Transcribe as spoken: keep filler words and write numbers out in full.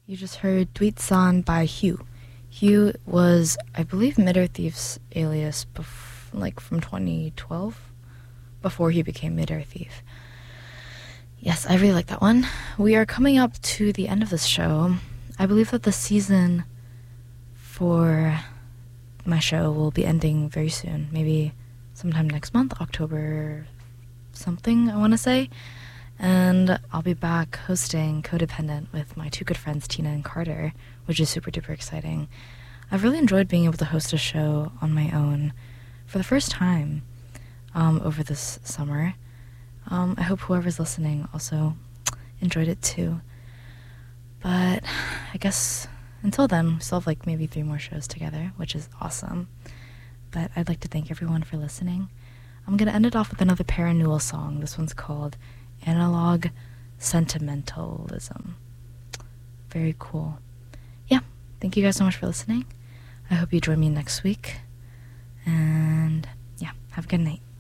You just heard Tweetson by Hugh. Hugh was, I believe, Mid-Earth Thief's alias, bef- like from twenty twelve, before he became Mid-Earth Thief. Yes, I really like that one. We are coming up to the end of this show. I believe that the season for my show will be ending very soon, maybe sometime next month, October something, I want to say. And I'll be back hosting Codependent with my two good friends, Tina and Carter, which is super duper exciting. I've really enjoyed being able to host a show on my own for the first time um, over this summer. Um, I hope whoever's listening also enjoyed it too. But I guess until then, we still have like maybe three more shows together, which is awesome. But I'd like to thank everyone for listening. I'm going to end it off with another Paranewel song. This one's called Analog Sentimentalism. Very cool. Yeah, thank you guys so much for listening. I hope you join me next week. And yeah, have a good night.